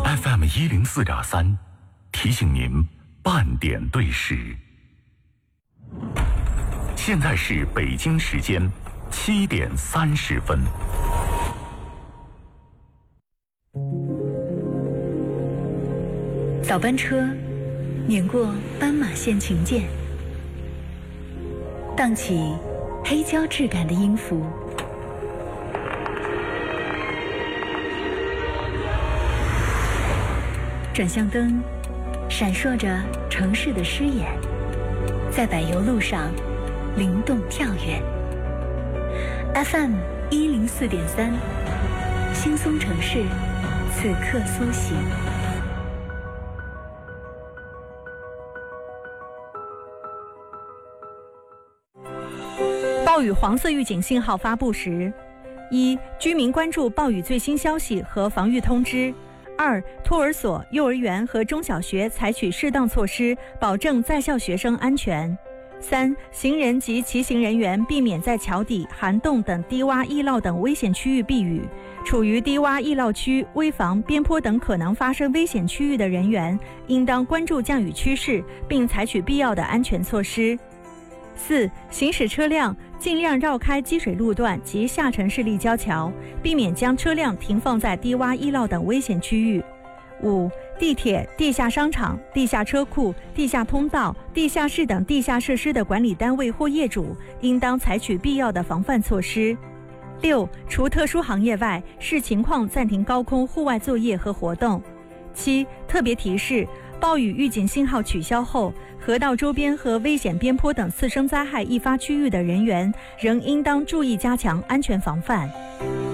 FM104.3，提醒您半点对时。现在是北京时间7点30分。 早班车碾过斑马线琴键，荡起黑胶质感的音符。转向灯闪烁着城市的诗眼，在柏油路上灵动跳跃。FM104.3，轻松城市，此刻苏醒。 暴雨黄色预警信号发布时：一、居民关注暴雨最新消息和防御通知；二、托儿所、幼儿园和中小学采取适当措施，保证在校学生安全；三、行人及骑行人员避免在桥底、涵洞等低洼易涝等危险区域避雨。处于低洼易涝区、危房、边坡等可能发生危险区域的人员，应当关注降雨趋势，并采取必要的安全措施。四、行驶车辆尽量绕开积水路段及下沉式立交桥，避免将车辆停放在低洼易涝等危险区域。五、地铁、地下商场、地下车库、地下通道、地下室等地下设施的管理单位或业主，应当采取必要的防范措施。六、除特殊行业外，视情况暂停高空户外作业和活动。七、特别提示：暴雨预警信号取消后，河道周边和危险边坡等次生灾害易发区域的人员，仍应当注意加强安全防范。